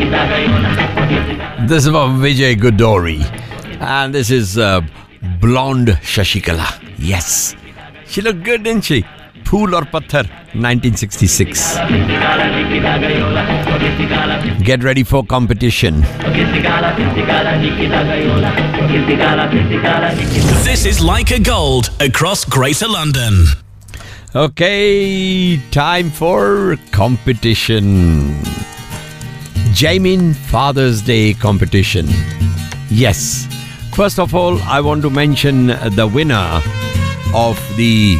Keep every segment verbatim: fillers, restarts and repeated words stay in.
This is from Vijay Goodori. And this is uh, Blonde Shashikala. Yes. She looked good, didn't she? Phool aur Patthar, nineteen sixty-six. Get ready for competition. This is Leica Gold across Greater London. Okay, time for competition. Jamin Father's Day competition. Yes. First of all, I want to mention the winner of the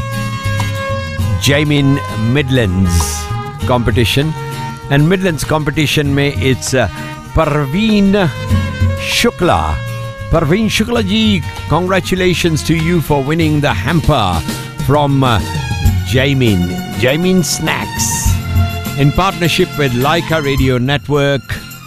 Jamin Midlands competition. And Midlands competition mein it's uh, Parveen Shukla. Parveen Shukla ji, congratulations to you for winning the hamper from uh, Jamin. Jamin Snacks. In partnership with Leica Radio Network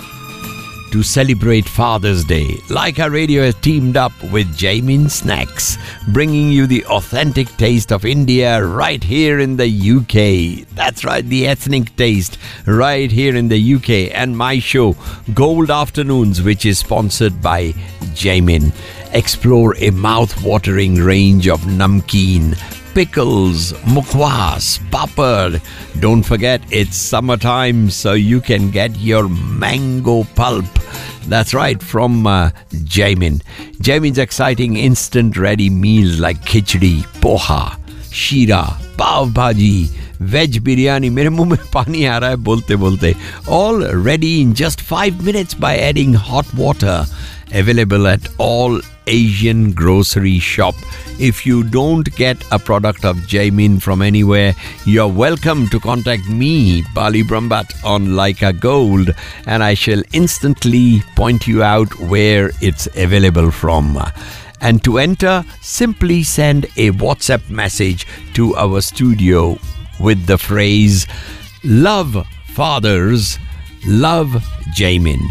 to celebrate Father's Day, Leica Radio has teamed up with Jamin Snacks, bringing you the authentic taste of India right here in the U K. That's right, the ethnic taste right here in the U K. And my show, Gold Afternoons, which is sponsored by Jamin. Explore a mouth-watering range of namkeen, pickles, mukwas, papad. Don't forget, it's summertime, so you can get your mango pulp. That's right, from uh, Jamin. Jamin's exciting instant-ready meals like khichdi, poha, sheera, pav bhaji, veg biryani. Mere muh mein pani aa raha hai bolte bolte. All ready in just five minutes by adding hot water. Available at all Asian grocery shop. If you don't get a product of Jamin from anywhere, you're welcome to contact me, Bali Brumbat, on Leica Gold, and I shall instantly point you out where it's available from. And to enter, simply send a WhatsApp message to our studio with the phrase, Love Fathers, Love Jamin.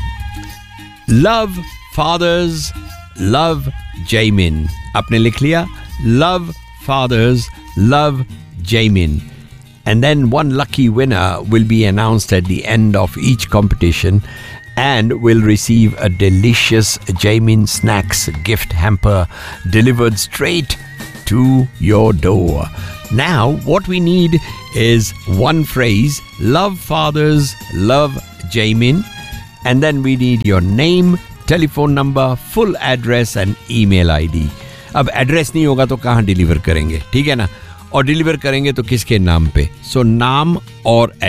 Love Fathers, Love Jamin. Apne likh liya? Love Fathers, Love Jamin. And then one lucky winner will be announced at the end of each competition and will receive a delicious Jamin Snacks gift hamper delivered straight to your door. Now, what we need is one phrase, Love Fathers, Love Jamin. And then we need your name, telephone number, full address and email I D. अब address नहीं होगा तो कहाँ deliver करेंगे, ठीक है ना? और डिलीवर करेंगे तो किसके नाम पे? सो नाम और